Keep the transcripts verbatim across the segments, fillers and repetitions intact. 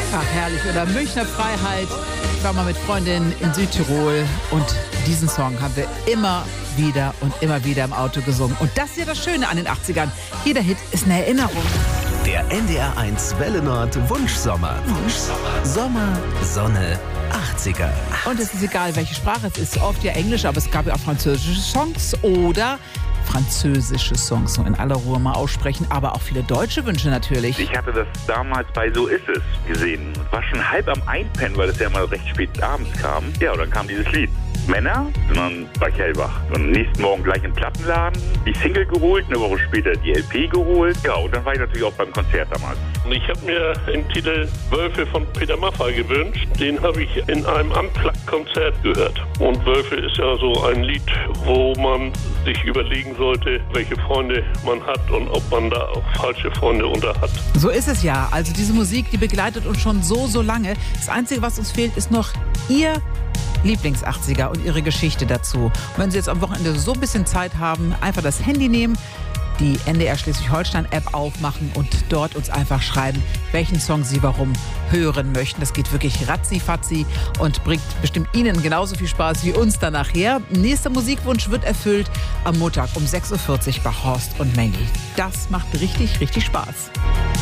Ach, herrlich. Oder Münchner Freiheit. Ich war mal mit Freundinnen in Südtirol und diesen Song haben wir immer wieder und immer wieder im Auto gesungen. Und das ist ja das Schöne an den achtzigern. Jeder Hit ist eine Erinnerung. Der N D R eins Welle Nord Wunschsommer. Wunschsommer. Sommer, Sonne, achtziger. Und es ist egal, welche Sprache es ist. Oft ja Englisch, aber es gab ja auch französische Songs oder französische Songs, so in aller Ruhe mal aussprechen, aber auch viele deutsche Wünsche natürlich. Ich hatte das damals bei So ist es gesehen. War schon halb am Einpennen, weil es ja mal recht spät abends kam. Ja, und dann kam dieses Lied. Männer, sondern bei Hellbach. Und am nächsten Morgen gleich im Plattenladen, die Single geholt, eine Woche später die L P geholt. Ja, und dann war ich natürlich auch beim Konzert damals. Und ich habe mir den Titel Wölfe von Peter Maffay gewünscht. Den habe ich in einem Unplugged-Konzert gehört. Und Wölfe ist ja so ein Lied, wo man sich überlegen sollte, welche Freunde man hat und ob man da auch falsche Freunde unter hat. So ist es ja. Also diese Musik, die begleitet uns schon so, so lange. Das Einzige, was uns fehlt, ist noch Ihr Lieblings-achtziger und Ihre Geschichte dazu. Und wenn Sie jetzt am Wochenende so ein bisschen Zeit haben, einfach das Handy nehmen, die N D R Schleswig-Holstein-App aufmachen und dort uns einfach schreiben, welchen Song Sie warum hören möchten. Das geht wirklich ratzi-fatzi und bringt bestimmt Ihnen genauso viel Spaß wie uns dann nachher. Nächster Musikwunsch wird erfüllt am Montag um sechs Uhr vierzig bei Horst und Mengel. Das macht richtig, richtig Spaß.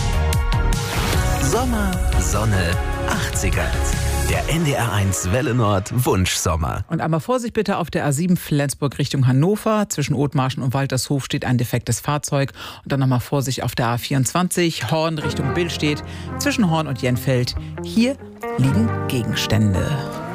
Sommer, Sonne, achtziger. Der N D R eins Welle Nord Wunschsommer. Und einmal Vorsicht bitte, auf der A sieben Flensburg Richtung Hannover. Zwischen Othmarschen und Waltershof steht ein defektes Fahrzeug. Und dann nochmal Vorsicht auf der A vierundzwanzig, Horn Richtung Billstedt. Zwischen Horn und Jenfeld. Hier liegen Gegenstände.